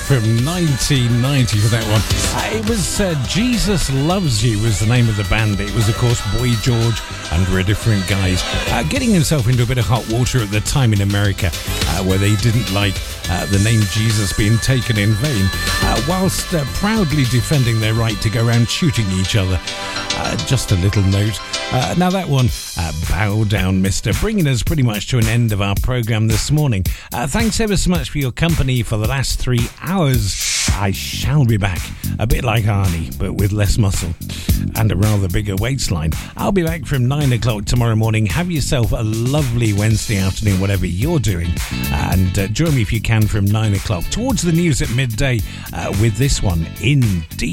from 1990 for that one. It was Jesus Loves You was the name of the band. It was, of course, Boy George under a different guise, getting himself into a bit of hot water at the time in America, where they didn't like the name Jesus being taken in vain, whilst proudly defending their right to go around shooting each other. Just a little note. Now that one, Bow Down Mister, bringing us pretty much to an end of our programme this morning. Thanks ever so much for your company for the last 3 hours. I shall be back, a bit like Arnie, but with less muscle and a rather bigger waistline. I'll be back from 9 o'clock tomorrow morning. Have yourself a lovely Wednesday afternoon, whatever you're doing. And join me if you can from 9 o'clock towards the news at midday with this one, In Deep.